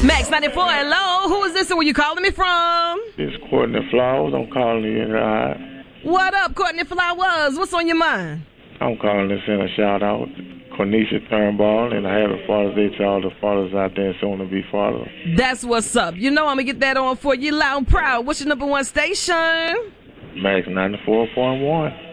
Max 94, hello. Who is this and where you calling me from? It's Courtney Flowers. I'm calling you in the eye. What up, Courtney Flowers? What's on your mind? I'm calling to send a shout out to Cornisha Turnball, and I have a Father's Day to all the fathers out there soon to be fathers. That's what's up. You know I'm going to get that on for you loud and proud. What's your number one station? Max 94.1.